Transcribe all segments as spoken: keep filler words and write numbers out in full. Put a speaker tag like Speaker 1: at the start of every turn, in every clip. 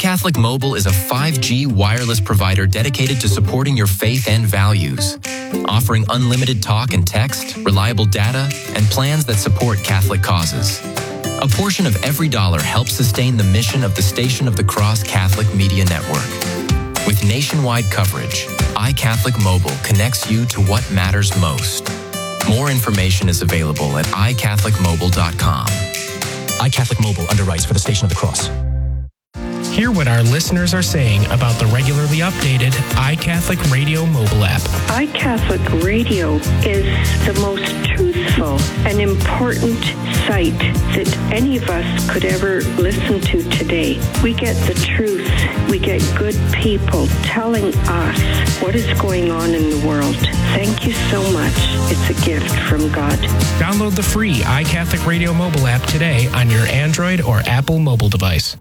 Speaker 1: iCatholic Mobile is a five G wireless provider dedicated to supporting your faith and values, offering unlimited talk and text, reliable data, and plans that support Catholic causes. A portion of every dollar helps sustain the mission of the Station of the Cross Catholic Media Network. With nationwide coverage, iCatholic Mobile connects you to what matters most. More information is available at i catholic mobile dot com.
Speaker 2: iCatholic Mobile underwrites for the Station of the Cross.
Speaker 3: Hear what our listeners are saying about the regularly updated iCatholic Radio mobile app.
Speaker 4: iCatholic Radio is the most truthful and important site that any of us could ever listen to today. We get the truth. We get good people telling us what is going on in the world. Thank you so much. It's a gift from God.
Speaker 3: Download the free iCatholic Radio mobile app today on your Android or Apple mobile device.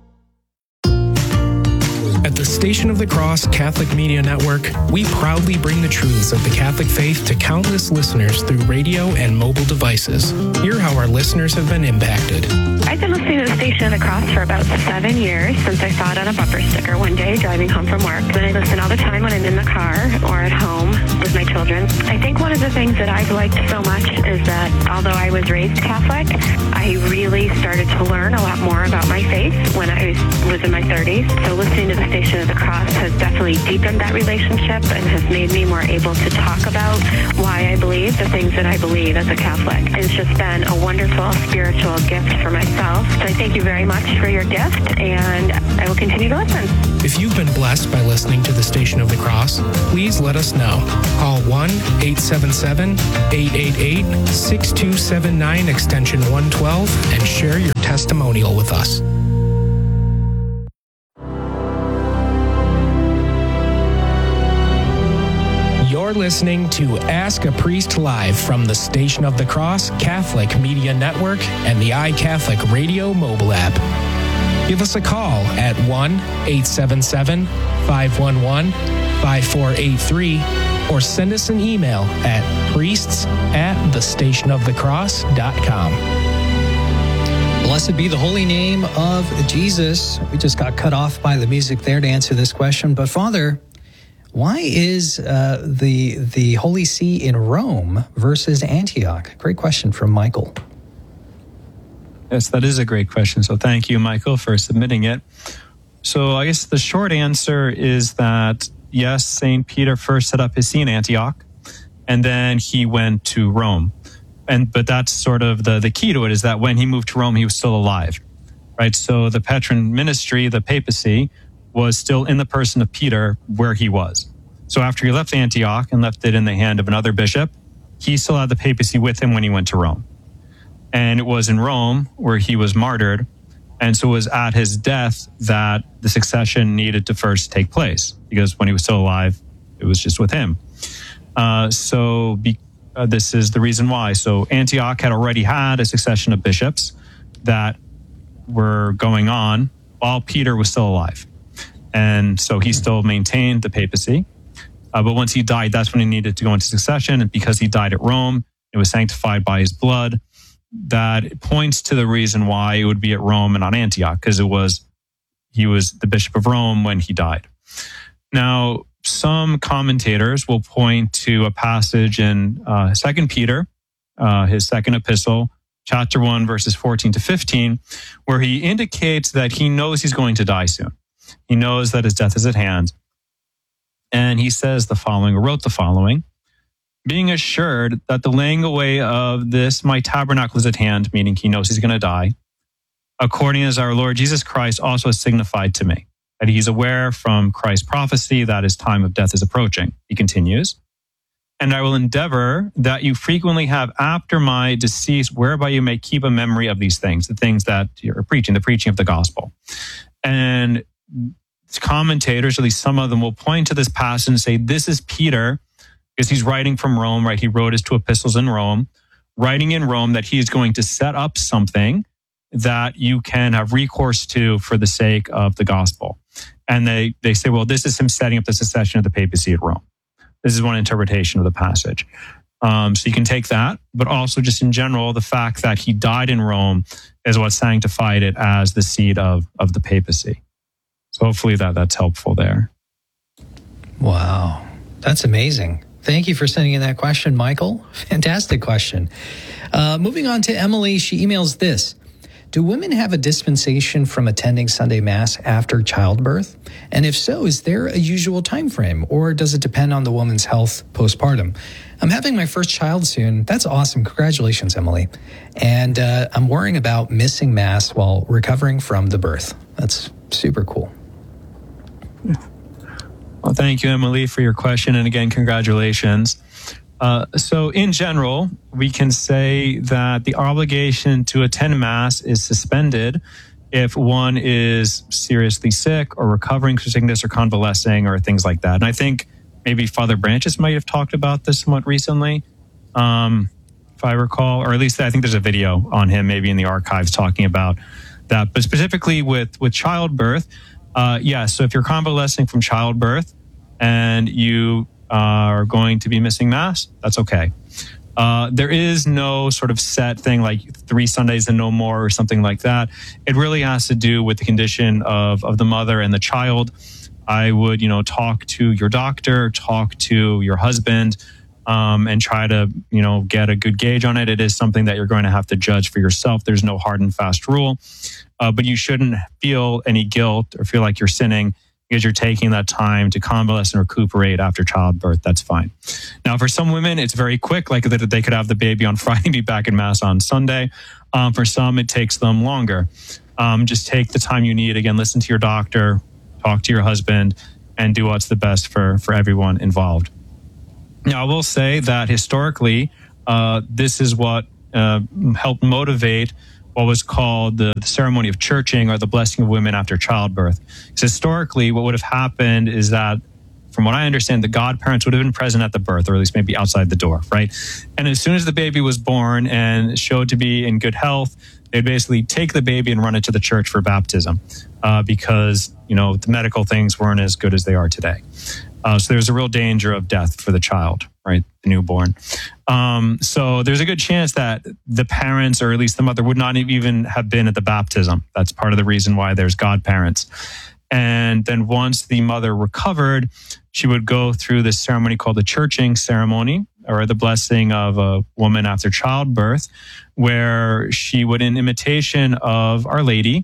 Speaker 3: At the Station of the Cross Catholic Media Network, we proudly bring the truths of the Catholic faith to countless listeners through radio and mobile devices. Hear how our listeners have been impacted.
Speaker 5: I've been listening to the Station of the Cross for about seven years since I saw it on a bumper sticker one day driving home from work. Then I listen all the time when I'm in the car or at home with my children. I think one of the things that I've liked so much is that although I was raised Catholic, I really started to learn a lot more about my faith when I was in my thirties. So listening to the Station of the Cross has definitely deepened that relationship and has made me more able to talk about why I believe the things that I believe as a Catholic. It's just been a wonderful spiritual gift for myself. So I thank you very much for your gift, and I will continue to listen.
Speaker 3: If you've been blessed by listening to the Station of the Cross, please let us know. Call one eight seven seven, eight eight eight, six two seven nine extension one twelve and share your testimonial with us. You're listening to Ask a Priest Live from the Station of the Cross Catholic Media Network and the iCatholic Radio mobile app. Give us a call at one eight seven seven, five one one, five four eight three or send us an email at priests at the station of the cross dot com.
Speaker 6: Blessed be the holy name of Jesus. We just got cut off by the music there to answer this question. But Father, why is uh, the the Holy See in Rome versus Antioch? Great question from Michael.
Speaker 7: Yes, that is a great question. So thank you, Michael, for submitting it. So I guess the short answer is that, yes, Saint Peter first set up his see in Antioch, and then he went to Rome. And but that's sort of the, the key to it, is that when he moved to Rome, he was still alive, right? So the patron ministry, the papacy, was still in the person of Peter where he was. So after he left Antioch and left it in the hand of another bishop, he still had the papacy with him when he went to Rome. And it was in Rome where he was martyred. And so it was at his death that the succession needed to first take place, because when he was still alive, it was just with him. Uh, so be, uh, this is the reason why. So Antioch had already had a succession of bishops that were going on while Peter was still alive. And so he still maintained the papacy. Uh, but once he died, that's when he needed to go into succession. And because he died at Rome, it was sanctified by his blood. That points to the reason why it would be at Rome and not Antioch, because it was he was the bishop of Rome when he died. Now, some commentators will point to a passage in uh, Second Peter, uh, his second epistle, chapter one, verses fourteen to fifteen, where he indicates that he knows he's going to die soon. He knows that his death is at hand. And he says the following, or wrote the following: being assured that the laying away of this my tabernacle is at hand, meaning he knows he's going to die, according as our Lord Jesus Christ also has signified to me, that he's aware from Christ's prophecy that his time of death is approaching. He continues, and I will endeavor that you frequently have after my decease, whereby you may keep a memory of these things, the things that you're preaching, the preaching of the gospel. And commentators, at least some of them, will point to this passage and say, this is Peter, because he's writing from Rome, right? He wrote his two epistles in Rome, writing in Rome that he is going to set up something that you can have recourse to for the sake of the gospel. And they, they say, well, this is him setting up the succession of the papacy at Rome. This is one interpretation of the passage. Um, so you can take that, but also just in general, the fact that he died in Rome is what sanctified it as the seat of, of the papacy. So hopefully that that's helpful there.
Speaker 6: Wow, that's amazing. Thank you for sending in that question, Michael. Fantastic question. Uh, moving on to Emily, she emails this. Do women have a dispensation from attending Sunday Mass after childbirth? And if so, is there a usual time frame, or does it depend on the woman's health postpartum? I'm having my first child soon. That's awesome. Congratulations, Emily. And uh, I'm worrying about missing Mass while recovering from the birth. That's super cool.
Speaker 7: Well, thank you, Emily, for your question. And again, congratulations. Uh, so in general, we can say that the obligation to attend Mass is suspended if one is seriously sick or recovering from sickness or convalescing or things like that. And I think maybe Father Branches might have talked about this somewhat recently, um, if I recall, or at least I think there's a video on him maybe in the archives talking about that. But specifically with, with childbirth, uh, yeah, so if you're convalescing from childbirth and you are going to be missing Mass, that's okay. Uh, there is no sort of set thing like three Sundays and no more or something like that. It really has to do with the condition of, of the mother and the child. I would, you know, talk to your doctor, talk to your husband, um, and try to, you know, get a good gauge on it. It is something that you're going to have to judge for yourself. There's no hard and fast rule, uh, but you shouldn't feel any guilt or feel like you're sinning because you're taking that time to convalesce and recuperate after childbirth. That's fine. Now, for some women, it's very quick, like that they could have the baby on Friday and be back in Mass on Sunday. Um, for some, it takes them longer. Um, just take the time you need. Again, listen to your doctor, talk to your husband, and do what's the best for, for everyone involved. Now, I will say that historically, uh, this is what uh, helped motivate what was called the, the ceremony of churching, or the blessing of women after childbirth. Because historically, what would have happened is that, from what I understand, the godparents would have been present at the birth, or at least maybe outside the door, right? And as soon as the baby was born and showed to be in good health, they'd basically take the baby and run it to the church for baptism, uh, because, you know, the medical things weren't as good as they are today. Uh, so there's a real danger of death for the child, right? The newborn. Um, so there's a good chance that the parents, or at least the mother, would not even have been at the baptism. That's part of the reason why there's godparents. And then once the mother recovered, she would go through this ceremony called the churching ceremony, or the blessing of a woman after childbirth, where she would, in imitation of Our Lady,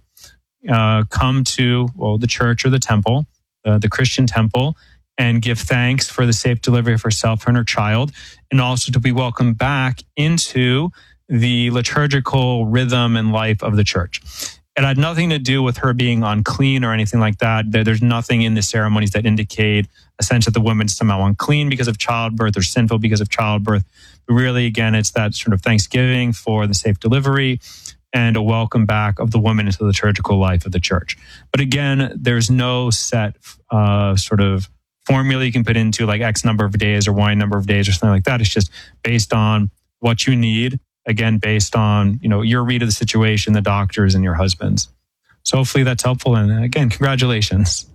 Speaker 7: uh, come to, well, the church or the temple, uh, the Christian temple, and give thanks for the safe delivery of herself and her child, and also to be welcomed back into the liturgical rhythm and life of the church. It had nothing to do with her being unclean or anything like that. There's nothing in the ceremonies that indicate a sense that the woman's somehow unclean because of childbirth or sinful because of childbirth. But really, again, it's that sort of thanksgiving for the safe delivery and a welcome back of the woman into the liturgical life of the church. But again, there's no set uh, sort of formula you can put into like X number of days or Y number of days or something like that. It's just based on what you need. Again, based on, you know, your read of the situation, the doctors and your husband's. So hopefully that's helpful. And again, congratulations.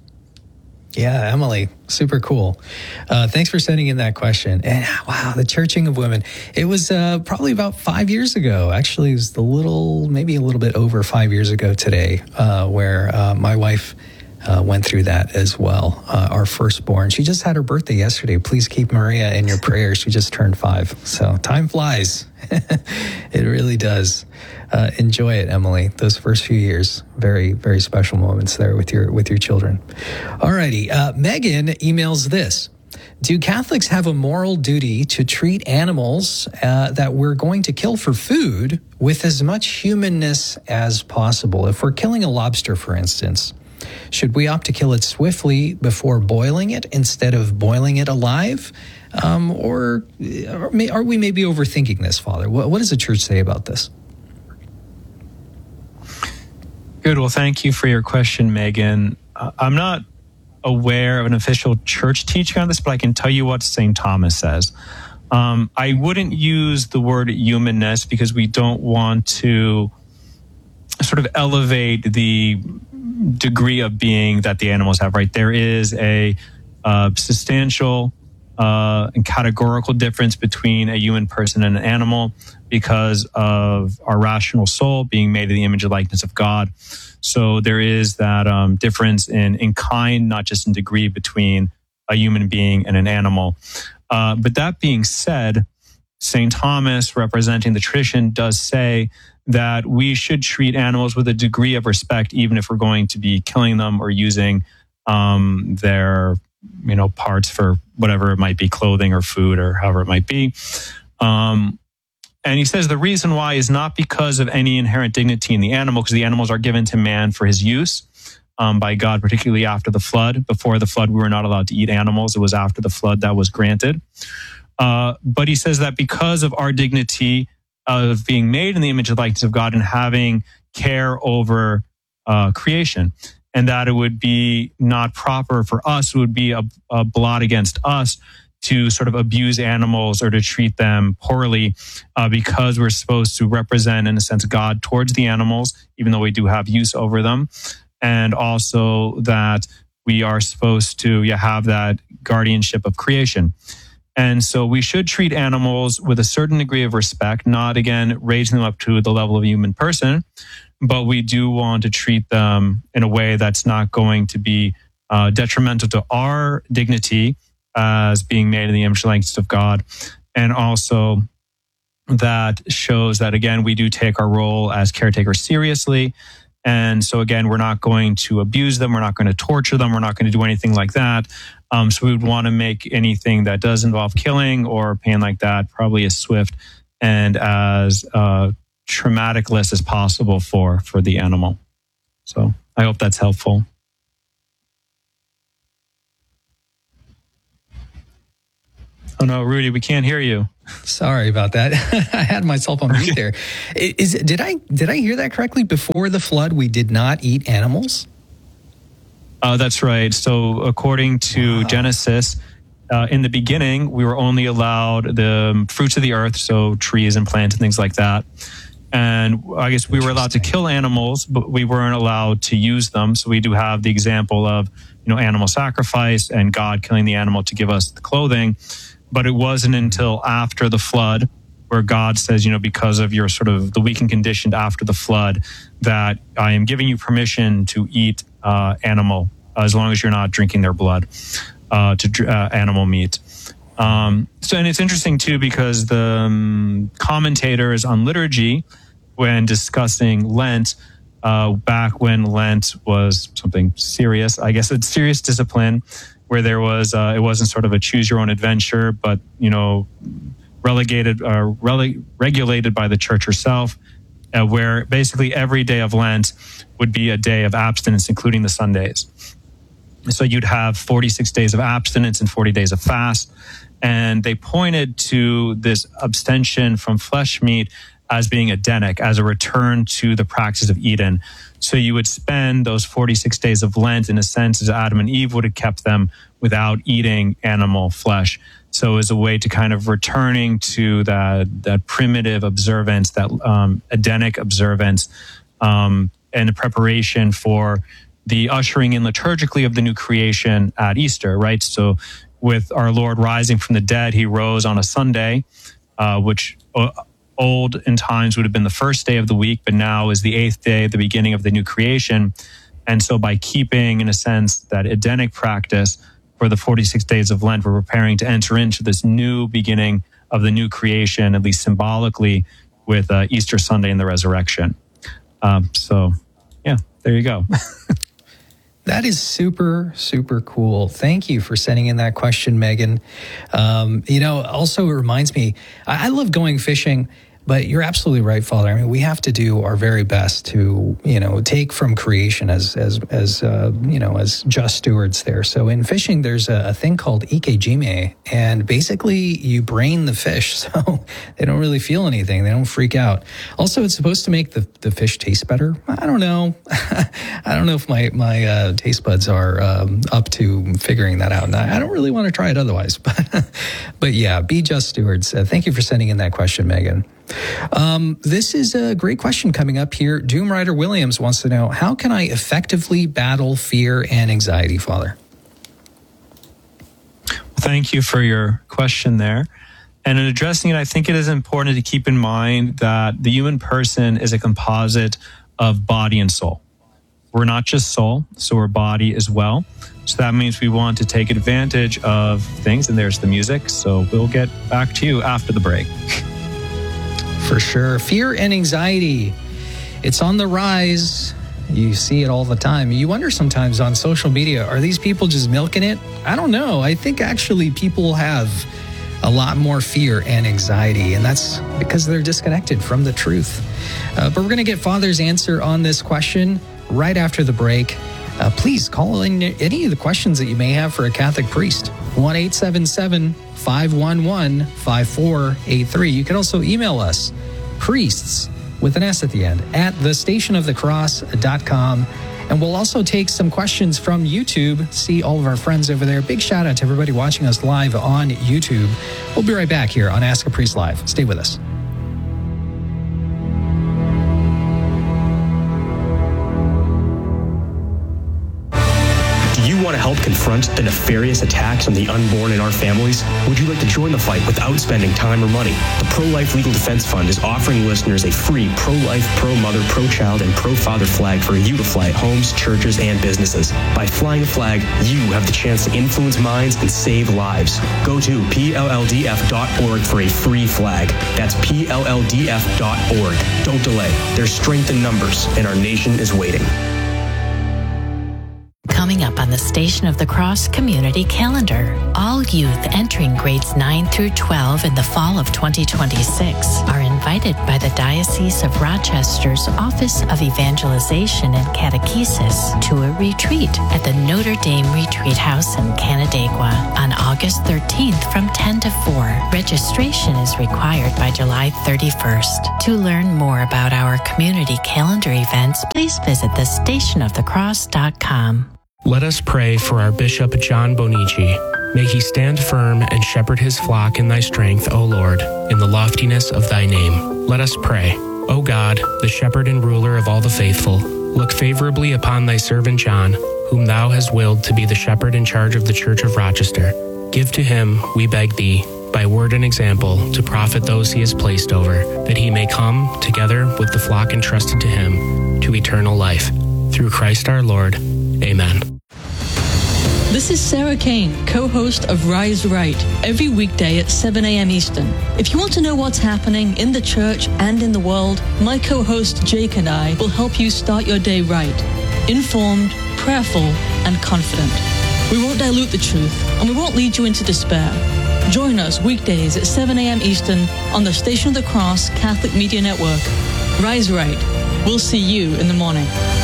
Speaker 6: Yeah, Emily, super cool. Uh, thanks for sending in that question. And wow, the churching of women. It was uh, probably about five years ago. Actually, it was a little, maybe a little bit over five years ago today, uh, where uh, my wife Uh, went through that as well. Uh, our firstborn, she just had her birthday yesterday. Please keep Maria in your prayers. She just turned five. So time flies. It really does. Uh, enjoy it, Emily. Those first few years, very, very special moments there with your with your children. Alrighty. Uh, Megan emails this. Do Catholics have a moral duty to treat animals uh, that we're going to kill for food with as much humanness as possible? If we're killing a lobster, for instance, should we opt to kill it swiftly before boiling it instead of boiling it alive? Um, or are we maybe overthinking this, Father? What, what does the church say about this?
Speaker 7: Good. Well, thank you for your question, Megan. Uh, I'm not aware of an official church teaching on this, but I can tell you what Saint Thomas says. Um, I wouldn't use the word humanness because we don't want to sort of elevate the degree of being that the animals have, right? There is a uh, substantial uh, and categorical difference between a human person and an animal because of our rational soul being made in the image and likeness of God. So there is that um, difference in, in kind, not just in degree, between a human being and an animal. Uh, but that being said, Saint Thomas, representing the tradition, does say that we should treat animals with a degree of respect, even if we're going to be killing them or using um, their, you know, parts for whatever it might be, clothing or food or however it might be. Um, and he says the reason why is not because of any inherent dignity in the animal, because the animals are given to man for his use um, by God, particularly after the flood. Before the flood, we were not allowed to eat animals. It was after the flood that was granted. Uh, but he says that because of our dignity of being made in the image and likeness of God and having care over uh, creation, and that it would be not proper for us, it would be a, a blot against us to sort of abuse animals or to treat them poorly uh, because we're supposed to represent, in a sense, God towards the animals, even though we do have use over them. And also that we are supposed to yeah, have that guardianship of creation. And so we should treat animals with a certain degree of respect, not, again, raising them up to the level of a human person, but we do want to treat them in a way that's not going to be uh, detrimental to our dignity as being made in the image and likeness of God. And also that shows that, again, we do take our role as caretakers seriously. And so, again, we're not going to abuse them. We're not going to torture them. We're not going to do anything like that. Um, so we would want to make anything that does involve killing or pain like that probably as swift and as uh, traumaticless as possible for, for the animal. So I hope that's helpful. Oh no, Rudy, we can't hear you.
Speaker 6: Sorry about that. I had myself on mute there. Is did I did I hear that correctly? Before the flood, we did not eat animals?
Speaker 7: Uh, that's right. So according to wow. Genesis, uh, in the beginning, we were only allowed the fruits of the earth, so trees and plants and things like that. And I guess we were allowed to kill animals, but we weren't allowed to use them. So we do have the example of, you know, animal sacrifice and God killing the animal to give us the clothing. But it wasn't until after the flood where God says, you know, because of your sort of the weakened condition after the flood, that I am giving you permission to eat uh, animal as long as you're not drinking their blood, uh, to uh, animal meat. Um, so, and it's interesting too, because the um, commentators on liturgy, when discussing Lent, uh, back when Lent was something serious, I guess it's serious discipline, where there was, uh, it wasn't sort of a choose your own adventure, but, you know, relegated, uh, rele- regulated by the church herself, uh, where basically every day of Lent would be a day of abstinence, including the Sundays. So you'd have forty-six days of abstinence and forty days of fast. And they pointed to this abstention from flesh meat as being Edenic, as a return to the practice of Eden. So you would spend those forty-six days of Lent, in a sense, as Adam and Eve would have kept them without eating animal flesh. So as a way to kind of returning to that, that primitive observance, that um, Edenic observance, um, and the preparation for the ushering in liturgically of the new creation at Easter, right? So with our Lord rising from the dead, he rose on a Sunday, uh, which uh, old in times would have been the first day of the week, but now is the eighth day, the beginning of the new creation. And so by keeping, in a sense, that Edenic practice for the forty-six days of Lent, we're preparing to enter into this new beginning of the new creation, at least symbolically, with uh, Easter Sunday and the resurrection. Um, so, yeah, there you go.
Speaker 6: That is super, super cool. Thank you for sending in that question, Megan. Um, you know, also it reminds me, I, I love going fishing, but you're absolutely right, Father. I mean, we have to do our very best to, you know, take from creation as, as, as uh, you know, as just stewards there. So in fishing, there's a, a thing called ikejime, and basically you brain the fish, so they don't really feel anything. They don't freak out. Also, it's supposed to make the, the fish taste better. I don't know. I don't know if my, my uh, taste buds are um, up to figuring that out. And I, I don't really want to try it otherwise. But, but yeah, be just stewards. Uh, thank you for sending in that question, Megan. Um, this is a great question coming up here. Doom Rider Williams wants to know, how can I effectively battle fear and anxiety, Father?
Speaker 7: Well, thank you for your question there. And in addressing it, I think it is important to keep in mind that the human person is a composite of body and soul. We're not just soul, so we're body as well. So that means we want to take advantage of things, and there's the music. So we'll get back to you after the break.
Speaker 6: For sure. Fear and anxiety. It's on the rise. You see it all the time. You wonder sometimes on social media, are these people just milking it? I don't know. I think actually people have a lot more fear and anxiety, and that's because they're disconnected from the truth. Uh, but we're going to get Father's answer on this question right after the break. Uh, please call in any of the questions that you may have for a Catholic priest. one eight seven seven, five one one, five four eight three. You can also email us, priests, with an S at the end, at the station of the cross dot com. And we'll also take some questions from YouTube. See all of our friends over there. Big shout out to everybody watching us live on YouTube. We'll be right back here on Ask a Priest Live. Stay with us.
Speaker 8: Do you want to help confront the nefarious attacks on the unborn in our families? Would you like to join the fight without spending time or money? The Pro-Life Legal Defense Fund is offering listeners a free pro-life, pro-mother, pro-child, and pro-father flag for you to fly at homes, churches, and businesses. By flying the flag, you have the chance to influence minds and save lives. Go to P L L D F dot org for a free flag. That's P L L D F dot org. Don't delay. There's strength in numbers, and our nation is waiting.
Speaker 9: Coming up on the Station of the Cross Community Calendar, all youth entering grades nine through twelve in the fall of twenty twenty-six are invited by the Diocese of Rochester's Office of Evangelization and Catechesis to a retreat at the Notre Dame Retreat House in Canandaigua on August thirteenth from ten to four. Registration is required by July thirty-first. To learn more about our community calendar events, please visit the station of the cross dot com.
Speaker 3: Let us pray for our Bishop John Bonici. May he stand firm and shepherd his flock in thy strength, O Lord, in the loftiness of thy name. Let us pray. O God, the shepherd and ruler of all the faithful, look favorably upon thy servant John, whom thou hast willed to be the shepherd in charge of the Church of Rochester. Give to him, we beg thee, by word and example, to profit those he has placed over, that he may come, together with the flock entrusted to him, to eternal life. Through Christ our Lord. Amen.
Speaker 10: This is Sarah Kane, co-host of Rise Right, every weekday at seven a.m. Eastern. If you want to know what's happening in the church and in the world, my co-host Jake and I will help you start your day right, informed, prayerful, and confident. We won't dilute the truth, and we won't lead you into despair. Join us weekdays at seven a.m. Eastern on the Station of the Cross Catholic Media Network. Rise Right. We'll see you in the morning.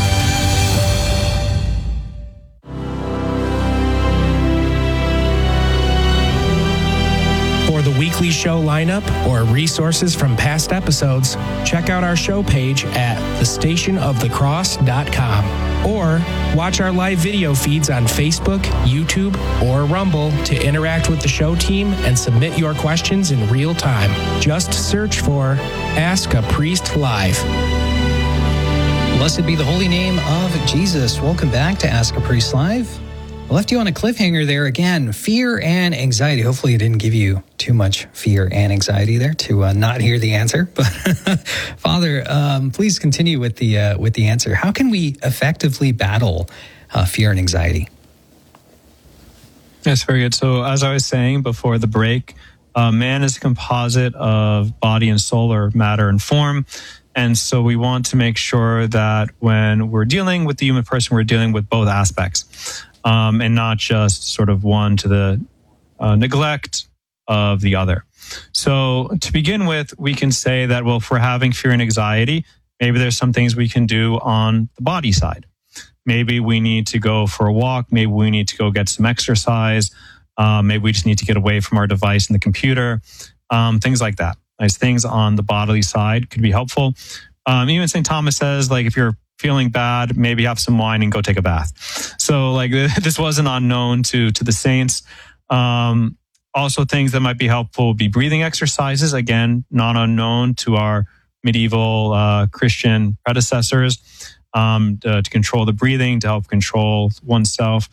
Speaker 3: For the weekly show lineup or resources from past episodes, check out our show page at the station of the cross dot com or watch our live video feeds on Facebook, YouTube, or Rumble to interact with the show team and submit your questions in real time. Just search for Ask a Priest Live.
Speaker 6: Blessed be the holy name of Jesus. Welcome back to Ask a Priest Live. I left you on a cliffhanger there again. Fear and anxiety. Hopefully it didn't give you too much fear and anxiety there to uh, not hear the answer. But Father, um, please continue with the uh, with the answer. How can we effectively battle uh, fear and anxiety?
Speaker 7: That's very good. So as I was saying before the break, uh, man is a composite of body and soul, or matter and form. And so we want to make sure that when we're dealing with the human person, we're dealing with both aspects. Um, and not just sort of one to the uh, neglect of the other. So to begin with, we can say that, well, if we're having fear and anxiety, maybe there's some things we can do on the body side. Maybe we need to go for a walk. Maybe we need to go get some exercise. Um, maybe we just need to get away from our device and the computer. Um, things like that. Nice things on the bodily side could be helpful. Um, even Saint Thomas says, like, if you're feeling bad, maybe have some wine and go take a bath. So like this wasn't unknown to to the saints. Um, also things that might be helpful would be breathing exercises. Again, not unknown to our medieval uh, Christian predecessors, um, to, to control the breathing, to help control oneself.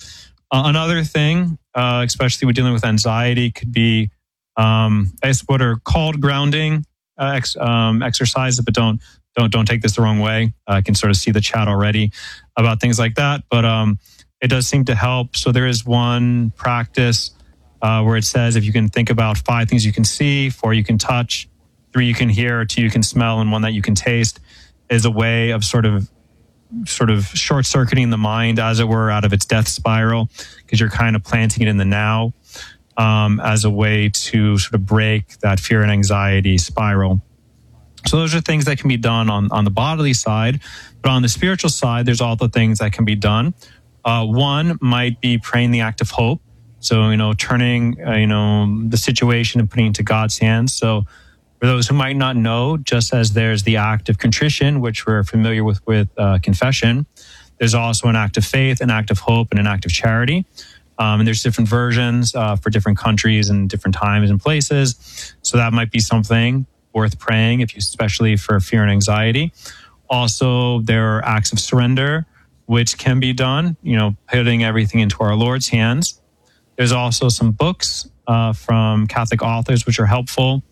Speaker 7: Uh, another thing, uh, especially with dealing with anxiety, could be um, what are called grounding uh, ex, um, exercises, but don't don't don't take this the wrong way. I can sort of see the chat already about things like that, but um, it does seem to help. So there is one practice uh, where it says if you can think about five things you can see, four you can touch, three you can hear, two you can smell, and one that you can taste, is a way of sort of sort of short-circuiting the mind, as it were, out of its death spiral, because you're kind of planting it in the now um, as a way to sort of break that fear and anxiety spiral. So those are things that can be done on, on the bodily side. But on the spiritual side, there's all the things that can be done. Uh, one might be praying the act of hope. So, you know, turning, uh, you know, the situation and putting it into God's hands. So for those who might not know, just as there's the act of contrition, which we're familiar with with uh, confession, there's also an act of faith, an act of hope, and an act of charity. Um, and there's different versions uh, for different countries and different times and places. So that might be something worth praying, if you, especially for fear and anxiety. Also, there are acts of surrender, which can be done, you know, putting everything into our Lord's hands. There's also some books uh, from Catholic authors which are helpful.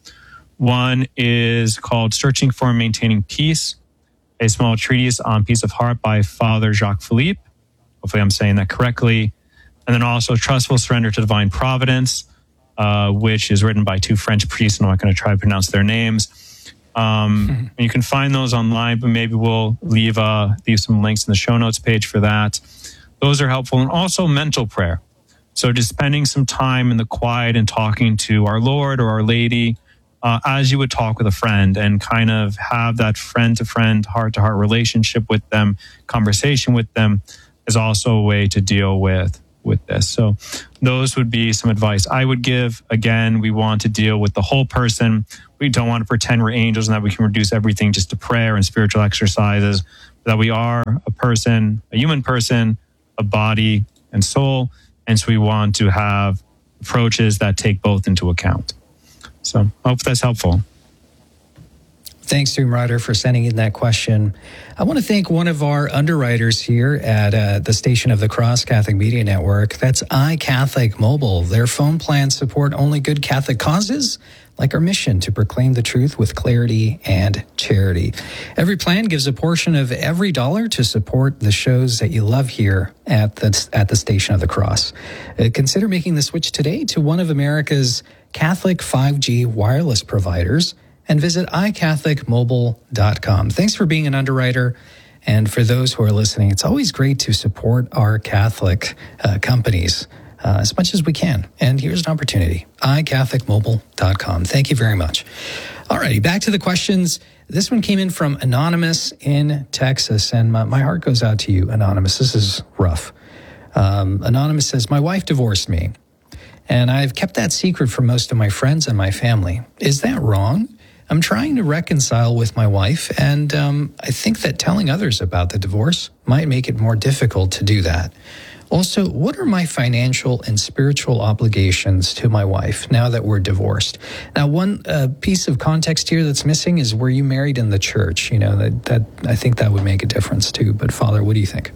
Speaker 7: One is called Searching for and Maintaining Peace, a small treatise on peace of heart by Father Jacques Philippe. Hopefully I'm saying that correctly. And then also Trustful Surrender to Divine Providence, uh, which is written by two French priests. I'm not going to try to pronounce their names. Um, mm-hmm. You can find those online, but maybe we'll leave, uh, leave some links in the show notes page for that. Those are helpful. And also mental prayer. So just spending some time in the quiet and talking to our Lord or Our Lady, Uh, as you would talk with a friend, and kind of have that friend-to-friend, heart-to-heart relationship with them, conversation with them, is also a way to deal with, with this. So those would be some advice I would give. Again, we want to deal with the whole person. We don't want to pretend we're angels and that we can reduce everything just to prayer and spiritual exercises, that we are a person, a human person, a body and soul. And so we want to have approaches that take both into account. So I hope that's helpful.
Speaker 6: Thanks, Dream Rider, for sending in that question. I want to thank one of our underwriters here at uh, the Station of the Cross Catholic Media Network. That's iCatholic Mobile. Their phone plans support only good Catholic causes, like our mission to proclaim the truth with clarity and charity. Every plan gives a portion of every dollar to support the shows that you love here at the, at the Station of the Cross. Uh, consider making the switch today to one of America's Catholic five G wireless providers and visit i catholic mobile dot com. Thanks for being an underwriter. And for those who are listening, it's always great to support our Catholic uh, companies uh, as much as we can. And here's an opportunity, i catholic mobile dot com. Thank you very much. All righty, back to the questions. This one came in from Anonymous in Texas, and my, my heart goes out to you, Anonymous. This is rough. Um, Anonymous says, my wife divorced me, and I've kept that secret from most of my friends and my family. Is that wrong? I'm trying to reconcile with my wife, and um, I think that telling others about the divorce might make it more difficult to do that. Also, what are my financial and spiritual obligations to my wife now that we're divorced? Now, one uh, piece of context here that's missing is, were you married in the church? You know, that, that I think that would make a difference too. But Father, what do you think?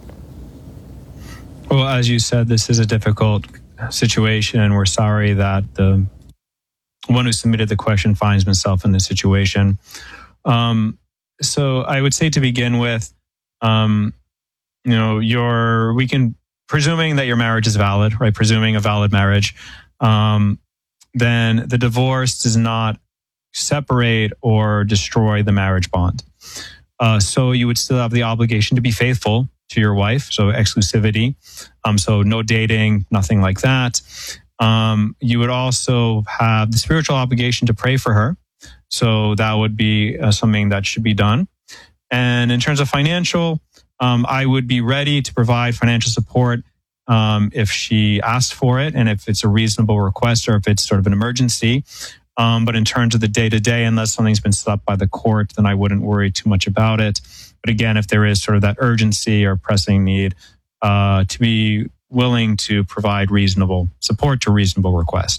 Speaker 7: Well, as you said, this is a difficult situation, and we're sorry that the one who submitted the question finds himself in this situation. Um, so I would say to begin with, um, you know, your we can presuming that your marriage is valid, right? Presuming a valid marriage, um, then the divorce does not separate or destroy the marriage bond. Uh, so you would still have the obligation to be faithful to your wife. So exclusivity. Um, so no dating, nothing like that. Um, you would also have the spiritual obligation to pray for her. So that would be uh, something that should be done. And in terms of financial, um, I would be ready to provide financial support um, if she asked for it and if it's a reasonable request or if it's sort of an emergency. Um, but in terms of the day-to-day, unless something's been set up by the court, then I wouldn't worry too much about it. But again, if there is sort of that urgency or pressing need, uh, to be willing to provide reasonable support to reasonable request.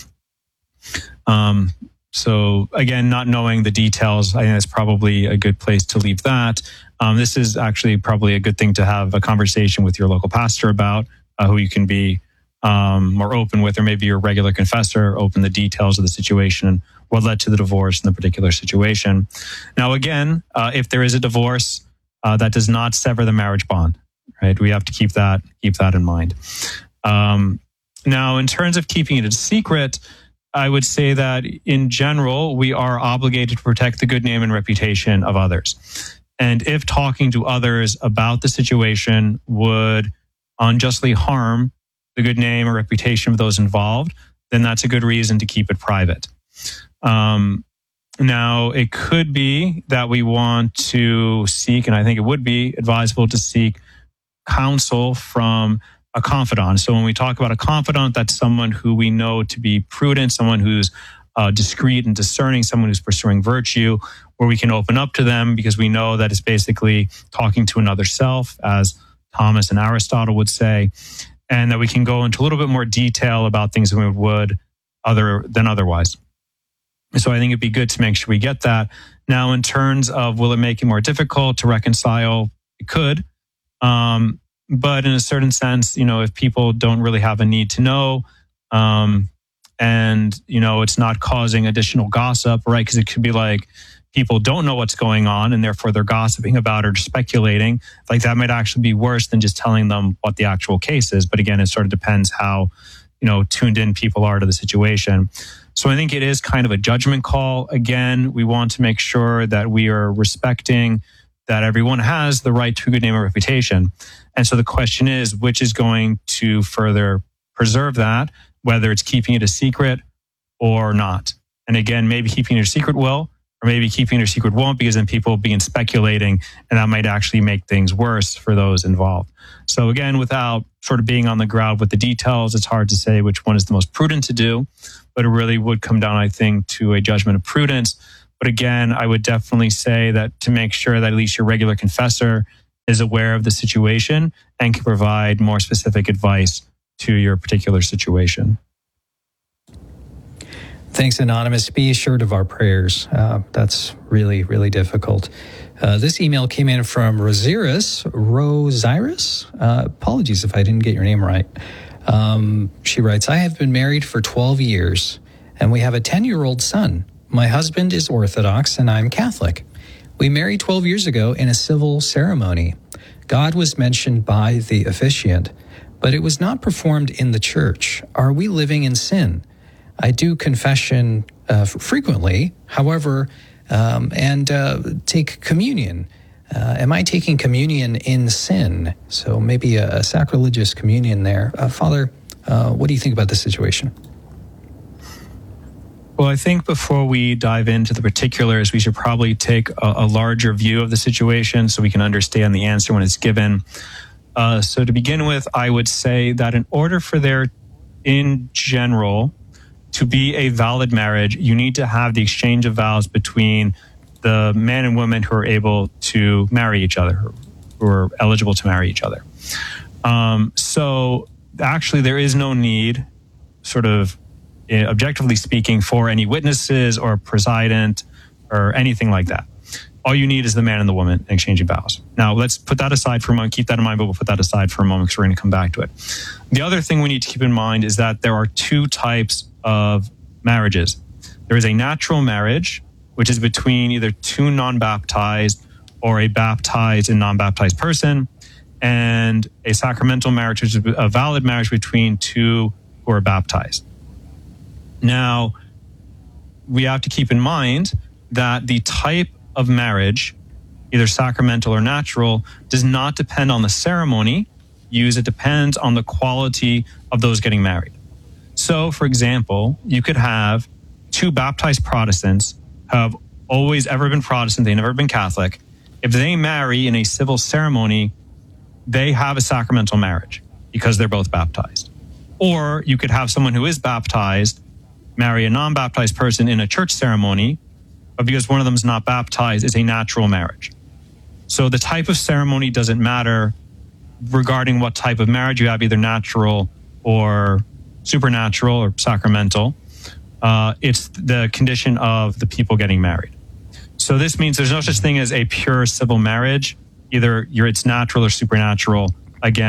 Speaker 7: Um, so again, not knowing the details, I think that's probably a good place to leave that. Um, this is actually probably a good thing to have a conversation with your local pastor about, uh, who you can be um, more open with, or maybe your regular confessor, open the details of the situation and what led to the divorce in the particular situation. Now, again, uh, if there is a divorce, uh, that does not sever the marriage bond, right? We have to keep that keep that in mind. Um, now, in terms of keeping it a secret, I would say that in general, we are obligated to protect the good name and reputation of others. And if talking to others about the situation would unjustly harm the good name or reputation of those involved, then that's a good reason to keep it private. Um, now, it could be that we want to seek, and I think it would be advisable to seek counsel from a confidant. So when we talk about a confidant, that's someone who we know to be prudent, someone who's uh, discreet and discerning, someone who's pursuing virtue, where we can open up to them because we know that it's basically talking to another self, as Thomas and Aristotle would say, and that we can go into a little bit more detail about things than we would other than otherwise. So I think it'd be good to make sure we get that. Now, in terms of will it make it more difficult to reconcile? It could. Um, but in a certain sense, you know, if people don't really have a need to know, um, and, you know, it's not causing additional gossip, right? Because it could be like people don't know what's going on and therefore they're gossiping about it or speculating. Like that might actually be worse than just telling them what the actual case is. But again, it sort of depends how, you know, tuned in people are to the situation. So I think it is kind of a judgment call. Again, we want to make sure that we are respecting that everyone has the right to a good name and reputation. And so the question is, which is going to further preserve that, whether it's keeping it a secret or not. And again, maybe keeping it a secret will, or maybe keeping it a secret won't, because then people will begin speculating, and that might actually make things worse for those involved. So again, without sort of being on the ground with the details, it's hard to say which one is the most prudent to do, but it really would come down, I think, to a judgment of prudence. But again, I would definitely say that to make sure that at least your regular confessor is aware of the situation and can provide more specific advice to your particular situation.
Speaker 6: Thanks, Anonymous. Be assured of our prayers. Uh, that's really, really difficult. Uh, this email came in from Rosiris. Rosiris? Uh, apologies if I didn't get your name right. Um, she writes, I have been married for twelve years, and we have a ten-year-old son. My husband is Orthodox, and I'm Catholic. We married twelve years ago in a civil ceremony. God was mentioned by the officiant, but it was not performed in the church. Are we living in sin? I do confession uh, frequently, however, um, and uh, take communion. Uh, am I taking communion in sin? So maybe a, a sacrilegious communion there. Uh, Father, uh, what do you think about this situation?
Speaker 7: Well, I think before we dive into the particulars, we should probably take a, a larger view of the situation so we can understand the answer when it's given. Uh, so to begin with, I would say that in order for there, in general, to be a valid marriage, you need to have the exchange of vows between the man and woman who are able to marry each other, who are eligible to marry each other. Um, so actually, there is no need, sort of objectively speaking, for any witnesses or president or anything like that. All you need is the man and the woman exchanging vows. Now, let's put that aside for a moment. Keep that in mind, but we'll put that aside for a moment because we're going to come back to it. The other thing we need to keep in mind is that there are two types of marriages. There is a natural marriage, which is between either two non-baptized or a baptized and non-baptized person, and a sacramental marriage, which is a valid marriage between two who are baptized. Now, we have to keep in mind that the type of marriage, either sacramental or natural, does not depend on the ceremony used. It depends on the quality of those getting married. So, for example, you could have two baptized Protestants who have always ever been Protestant, they've never been Catholic. If they marry in a civil ceremony, they have a sacramental marriage because they're both baptized. Or you could have someone who is baptized marry a non-baptized person in a church ceremony, but because one of them is not baptized, it's a natural marriage. So the type of ceremony doesn't matter regarding what type of marriage you have, either natural or supernatural or sacramental. Uh, it's the condition of the people getting married. So this means there's no such thing as a pure civil marriage. Either you're, it's natural or supernatural. Again,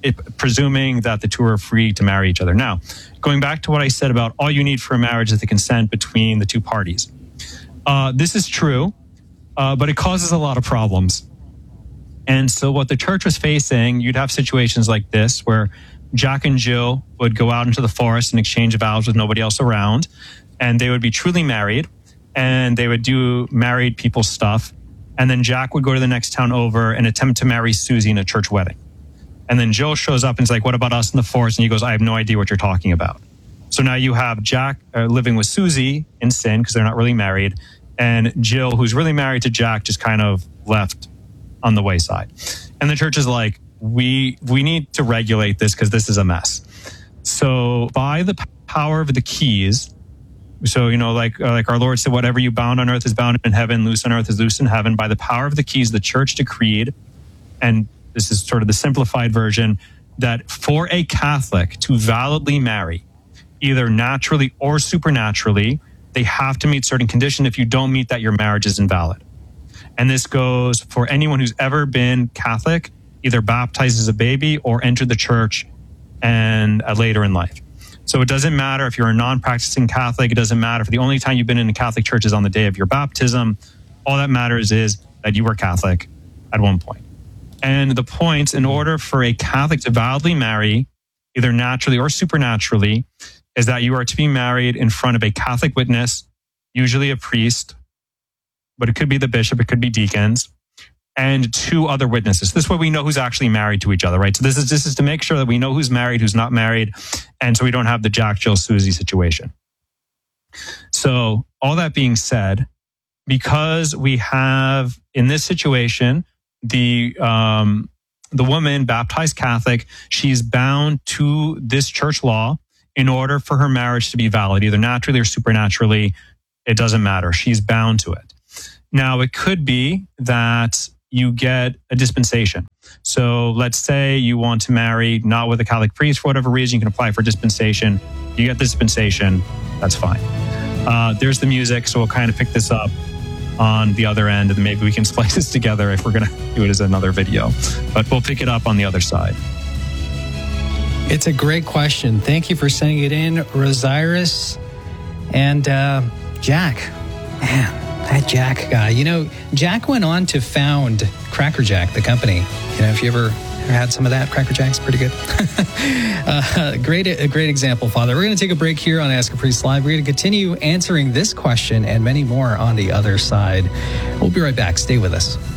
Speaker 7: it, presuming that the two are free to marry each other. Now, going back to what I said about all you need for a marriage is the consent between the two parties. Uh, this is true, uh, but it causes a lot of problems. And so what the church was facing, you'd have situations like this where Jack and Jill would go out into the forest and exchange vows with nobody else around, and they would be truly married, and they would do married people stuff. And then Jack would go to the next town over and attempt to marry Susie in a church wedding. And then Jill shows up and is like, what about us in the forest? And he goes, I have no idea what you're talking about. So now you have Jack uh, living with Susie in sin because they're not really married, and Jill, who's really married to Jack, just kind of left on the wayside. And the church is like, we we need to regulate this because this is a mess. So by the power of the keys, so, you know, like uh, like our Lord said, whatever you bound on earth is bound in heaven, loose on earth is loose in heaven. By the power of the keys, the church decreed, and this is sort of the simplified version, that for a Catholic to validly marry, either naturally or supernaturally, they have to meet certain conditions. If you don't meet that, your marriage is invalid. And this goes for anyone who's ever been Catholic, either baptized as a baby or entered the church and uh, later in life. So it doesn't matter if you're a non-practicing Catholic. It doesn't matter if the only time you've been in a Catholic church is on the day of your baptism. All that matters is that you were Catholic at one point. And the point, in order for a Catholic to validly marry, either naturally or supernaturally, is that you are to be married in front of a Catholic witness, usually a priest, but it could be the bishop, it could be deacons, and two other witnesses. This way we know who's actually married to each other, right? So this is this is to make sure that we know who's married, who's not married, and so we don't have the Jack, Jill, Susie situation. So all that being said, because we have, in this situation, the um, the woman, baptized Catholic, she's bound to this church law in order for her marriage to be valid, either naturally or supernaturally. It doesn't matter. She's bound to it. Now, it could be that you get a dispensation. So let's say you want to marry not with a Catholic priest for whatever reason, you can apply for dispensation. You get dispensation, that's fine. Uh, there's the music, so we'll kind of pick this up on the other end, and maybe we can splice this together if we're going to do it as another video. But we'll pick it up on the other side.
Speaker 6: It's a great question. Thank you for sending it in, Rosiris. And uh, Jack, man, that Jack guy. You know, Jack went on to found Cracker Jack, the company. You know, if you ever, ever had some of that, Cracker Jack's pretty good. uh, great, a great example, Father. We're going to take a break here on Ask a Priest Live. We're going to continue answering this question and many more on the other side. We'll be right back. Stay with us.